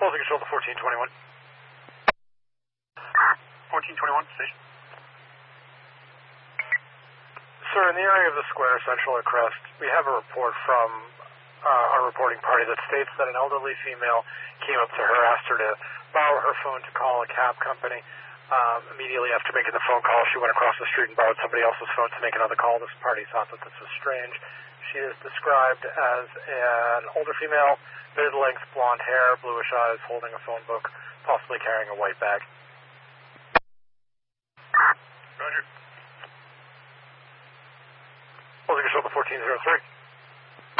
Closing control to 1421. 1421, station. Sir, in the area of the square, Central or Crest, we have a report from our reporting party that states that an elderly female came up to her, asked her to borrow her phone to call a cab company. Immediately after making the phone call, she went across the street and borrowed somebody else's phone to make another call. This party thought that this was strange. She is described as an older female, mid-length blonde hair, bluish eyes, holding a phone book, possibly carrying a white bag. Roger. Closing control to 1403.